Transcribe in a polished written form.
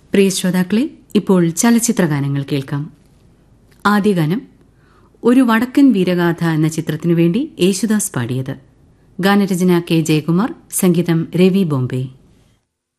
പ്രിയ ശ്രോതാക്കളെ, ഇപ്പോൾ ചലച്ചിത്ര ഗാനങ്ങൾ കേൾക്കാം. ആദ്യ ഗാനം ഒരു വടക്കൻ വീരഗാഥ എന്ന ചിത്രത്തിനുവേണ്ടി യേശുദാസ് പാടിയത്. ഗാനരചന കെ ജയകുമാർ, സംഗീതം രവി ബോംബെ.